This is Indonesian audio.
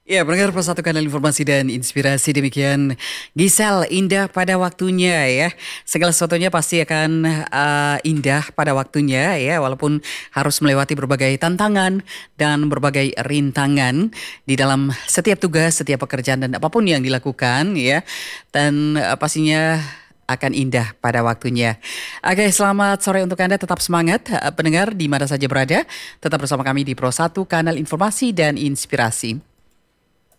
Ya, pendengar Persatu Kanal Informasi dan Inspirasi, demikian Gisel, indah pada waktunya ya. Segala sesuatunya pasti akan indah pada waktunya ya, walaupun harus melewati berbagai tantangan dan berbagai rintangan di dalam setiap tugas, setiap pekerjaan dan apapun yang dilakukan ya. Dan pastinya akan indah pada waktunya. Oke, selamat sore untuk Anda, tetap semangat pendengar di mana saja berada. Tetap bersama kami di Pro 1 Kanal Informasi dan Inspirasi.